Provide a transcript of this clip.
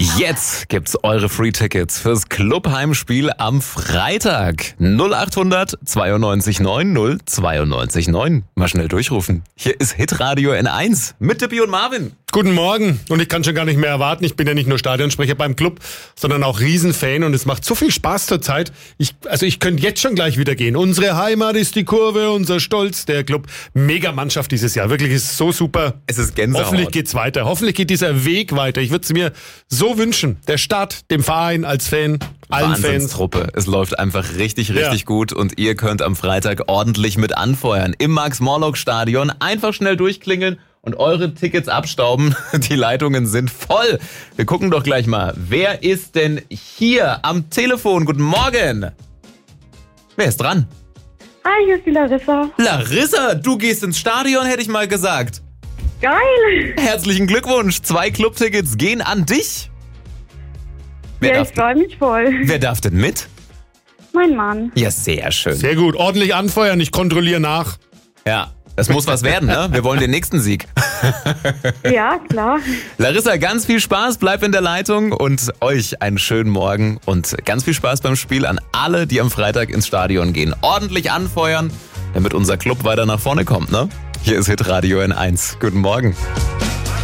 Jetzt gibt's eure Free-Tickets fürs Clubheimspiel am Freitag. 0800 92 9 092 9. Mal schnell durchrufen. Hier ist Hitradio N1 mit Dippi und Marvin. Guten Morgen und ich kann schon gar nicht mehr erwarten. Ich bin ja nicht nur Stadionsprecher beim Club, sondern auch Riesenfan und es macht so viel Spaß zurzeit. Ich könnte jetzt schon gleich wieder gehen. Unsere Heimat ist die Kurve, unser Stolz, der Club. Mega Mannschaft dieses Jahr, wirklich ist so super. Es ist Gänsehaut. Hoffentlich geht's weiter, hoffentlich geht dieser Weg weiter. Ich würde es mir so wünschen, der Stadt, dem Verein als Fan, allen Fans. Wahnsinnstruppe. Es läuft einfach richtig gut und ihr könnt am Freitag ordentlich mit anfeuern. Im Max-Morlock-Stadion einfach schnell durchklingeln und eure Tickets abstauben. Die Leitungen sind voll. Wir gucken doch gleich mal. Wer ist denn hier am Telefon? Guten Morgen. Wer ist dran? Hi, hier ist die Larissa. Larissa, du gehst ins Stadion, hätte ich mal gesagt. Geil! Herzlichen Glückwunsch. 2 Clubtickets gehen an dich. Ja, ich freue mich voll. Wer darf denn mit? Mein Mann. Ja, sehr schön. Sehr gut, ordentlich anfeuern, ich kontrolliere nach. Ja, das muss was werden, ne? Wir wollen den nächsten Sieg. Ja, klar. Larissa, ganz viel Spaß, bleib in der Leitung und euch einen schönen Morgen und ganz viel Spaß beim Spiel an alle, die am Freitag ins Stadion gehen. Ordentlich anfeuern, damit unser Club weiter nach vorne kommt, ne? Hier ist Hitradio N1. Guten Morgen.